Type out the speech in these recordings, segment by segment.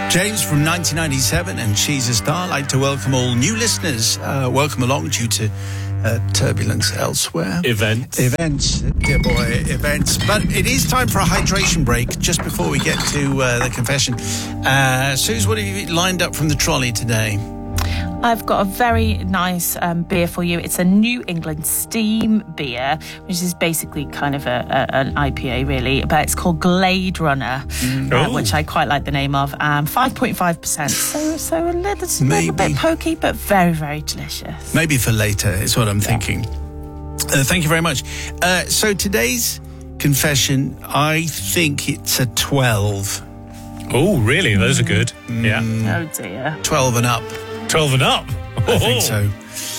James from 1997 and She's a Star. I'd like to welcome all new listeners. Welcome along due to turbulence elsewhere. Events, dear boy, events. But it is time for a hydration break just before we get to the confession. Suze, what have you lined up from the trolley today? I've got a very nice beer for you. It's a New England steam beer, which is basically kind of an IPA, really, but it's called Glade Runner, which I quite like the name of. 5.5%, so a little bit pokey, but very, very delicious. Maybe for later is what I'm thinking. Thank you very much. So today's confession, I think it's a 12. Oh, really? Those are good. Yeah. Oh, dear. 12 and up. 12 and up? I think so.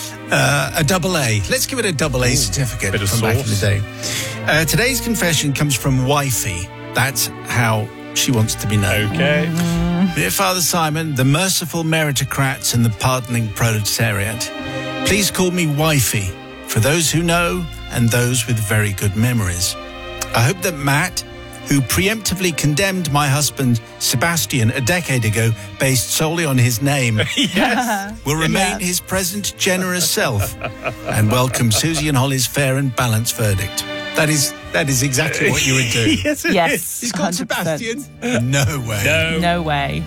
A double A. Let's give it a double A certificate bit of from sauce. back in the day. Today's confession comes from Wifey. That's how she wants to be known. Okay. Dear Father Simon, the merciful meritocrats and the pardoning proletariat, please call me Wifey for those who know and those with very good memories. I hope that Matt, who preemptively condemned my husband Sebastian a decade ago based solely on his name, will remain his present generous self and welcome Susie and Holly's fair and balanced verdict. That is exactly what you would do. Yes, He's called 100%. Sebastian? No way. No way.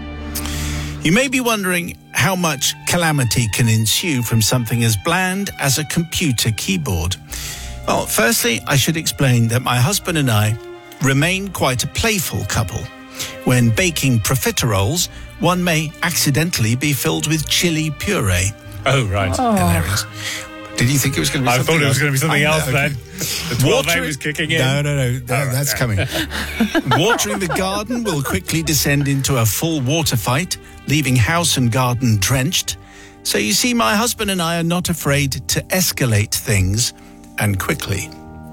You may be wondering how much calamity can ensue from something as bland as a computer keyboard. Well, firstly, I should explain that my husband and I remain quite a playful couple. When baking profiteroles, one may accidentally be filled with chili puree. Oh, right. Hilarious. Did you think it was going to be something else? I thought it was going to be something else then. The 12A was kicking in. No, that's coming. Watering the garden will quickly descend into a full water fight, leaving house and garden drenched. So you see, my husband and I are not afraid to escalate things, and quickly.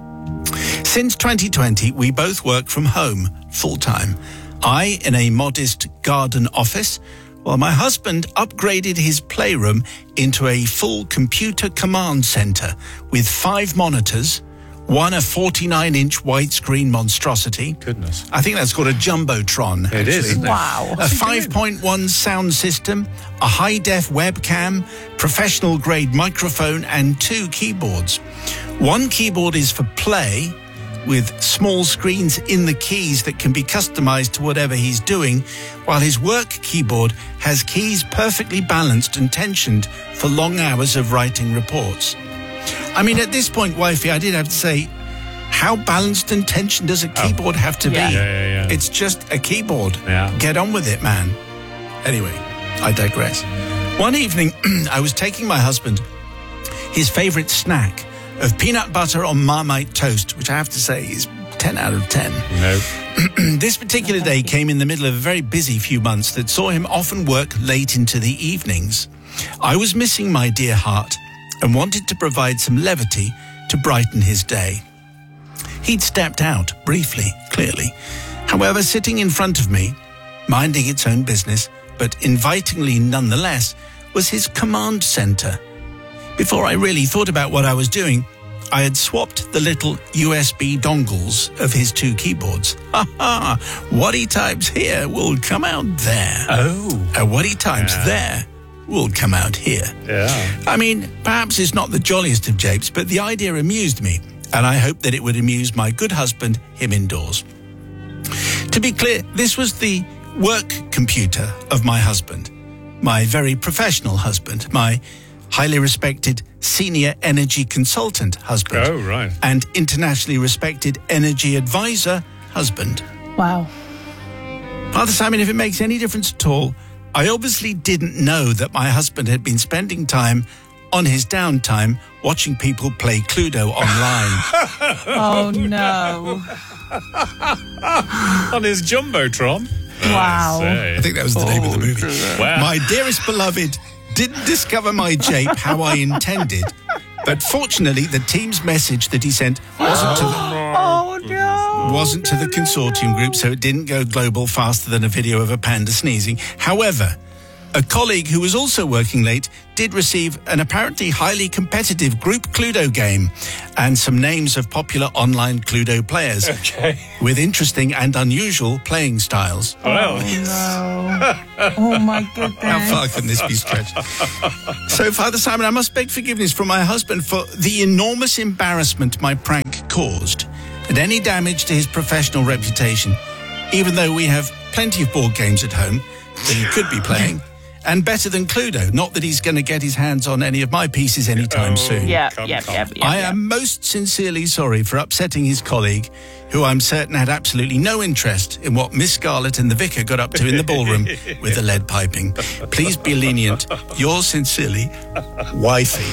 Since 2020, we both work from home full-time. I in a modest garden office, while my husband upgraded his playroom into a full computer command center with 5 monitors, one a 49-inch widescreen monstrosity. Goodness. I think that's called a Jumbotron, actually. It is, isn't it? Wow. A 5.1 sound system, a high-def webcam, professional-grade microphone, and 2 keyboards. One keyboard is for play, with small screens in the keys that can be customized to whatever he's doing, while his work keyboard has keys perfectly balanced and tensioned for long hours of writing reports. I mean, at this point, Wifey, I did have to say, how balanced and tensioned does a keyboard have to be? Yeah. It's just a keyboard. Yeah. Get on with it, man. Anyway, I digress. One evening, I was taking my husband his favorite snack of peanut butter on Marmite toast, which I have to say is 10 out of 10. No. This particular day came in the middle of a very busy few months that saw him often work late into the evenings. I was missing my dear heart and wanted to provide some levity to brighten his day. He'd stepped out, briefly, clearly. However, sitting in front of me, minding its own business, but invitingly nonetheless, was his command center. Before I really thought about what I was doing, I had swapped the little USB dongles of his 2 keyboards. What he types here will come out there. Oh. And what he types there will come out here. Yeah. I mean, perhaps it's not the jolliest of japes, but the idea amused me, and I hoped that it would amuse my good husband, him indoors. To be clear, this was the work computer of my husband, my very professional husband, my highly respected senior energy consultant husband. Oh, right. And internationally respected energy advisor husband. Wow. Father Simon, if it makes any difference at all, I obviously didn't know that my husband had been spending time on his downtime watching people play Cluedo online. Oh, no. On his Jumbotron. Wow. I think that was the name of the movie. Wow. My dearest beloved didn't discover my jape how I intended, but fortunately the team's message that he sent wasn't to the consortium group, so it didn't go global faster than a video of a panda sneezing. However, A colleague who was also working late did receive an apparently highly competitive group Cluedo game and some names of popular online Cluedo players with interesting and unusual playing styles. Well, No. Oh, my goodness. How far can this be stretched? So, Father Simon, I must beg forgiveness from my husband for the enormous embarrassment my prank caused and any damage to his professional reputation, even though we have plenty of board games at home that he could be playing. And better than Cluedo. Not that he's going to get his hands on any of my pieces anytime soon. Yeah. I am most sincerely sorry for upsetting his colleague, who I'm certain had absolutely no interest in what Miss Scarlett and the vicar got up to in the ballroom with the lead piping. Please be lenient. Yours sincerely, Wifey.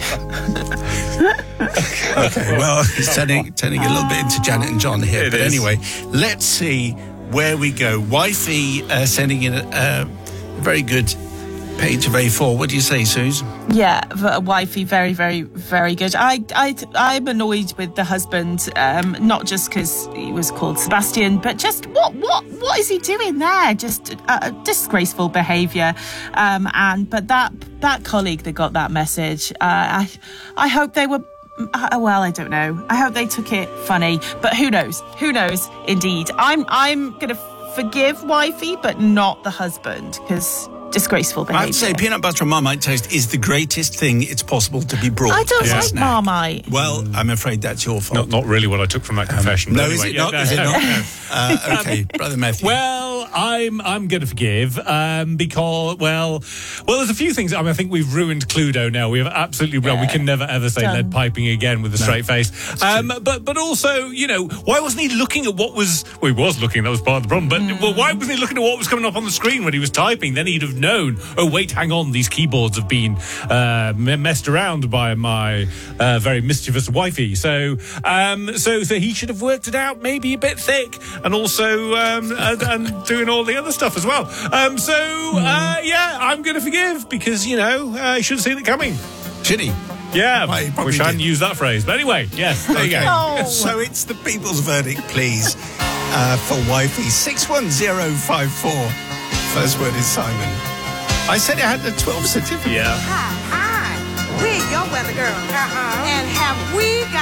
Okay, well, it's turning a little bit into Janet and John here. But anyway, let's see where we go. Wifey sending in a very good page of A4. What do you say, Suze? Yeah, Wifey, very, very, very good. I'm annoyed with the husband, not just because he was called Sebastian, but just what is he doing there? Just disgraceful behaviour. But that colleague that got that message, I hope they were. Well, I don't know. I hope they took it funny, but who knows? Who knows? Indeed, I'm gonna forgive Wifey, but not the husband, because disgraceful behaviour. I'd say peanut butter and Marmite toast is the greatest thing it's possible to be brought. I don't as a like snack. Marmite. Well, I'm afraid that's your fault. not really what I took from that confession. No, but is anyway, it not? Is it not? Okay, Brother Matthew. Well, I'm going to forgive because there's a few things. I think we've ruined Cluedo now. We have absolutely we can never ever say lead piping again with a straight face. But also, why wasn't he looking at what was? Well, he was looking. That was part of the problem. But why wasn't he looking at what was coming up on the screen when he was typing? Then he'd have known. Oh wait, hang on. These keyboards have been messed around by my very mischievous wifey. So he should have worked it out. Maybe a bit thick, and also and doing all the other stuff as well. I'm going to forgive because I should have seen it coming. Should he? Yeah, Well, wish I hadn't used that phrase. But anyway, yes, there you go. Oh. So it's the people's verdict, please, for Wifey 61054. First word is Simon. I said it had the 12 certificate. Yeah. Hi, we're your weather girl. And have we got